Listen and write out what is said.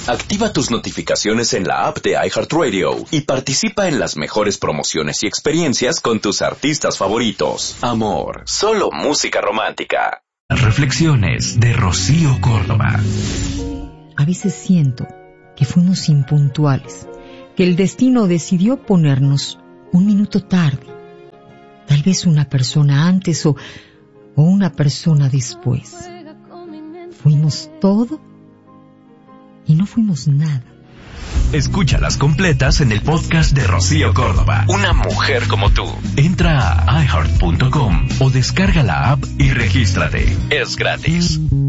Activa tus notificaciones en la app de iHeartRadio y participa en las mejores promociones y experiencias con tus artistas favoritos. Amor, solo música romántica. Reflexiones de Rocío Córdoba. A veces siento que fuimos impuntuales, que el destino decidió ponernos un minuto tarde. Tal vez una persona antes o una persona después. Fuimos todo y no fuimos nada. Escúchalas completas en el podcast de Rocío Córdoba. Una mujer como tú. Entra a iHeart.com o descarga la app y regístrate. Es gratis.